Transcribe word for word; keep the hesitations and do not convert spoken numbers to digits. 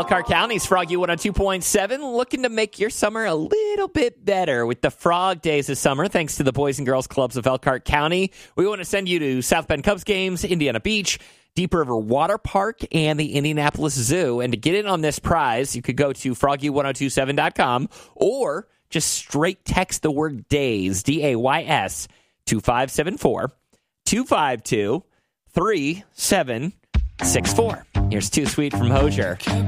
Elkhart County's Froggy one oh two point seven, looking to make your summer a little bit better with the Frog Days of Summer, thanks to the Boys and Girls Clubs of Elkhart County. We want to send you to South Bend Cubs games, Indiana Beach, Deep River Water Park, and the Indianapolis Zoo. And to get in on this prize, you could go to froggy one oh two seven dot com or just straight text the word DAYS, D A Y S, two five seven four, two five two, three seven six four. Here's Too Sweet from Hozier.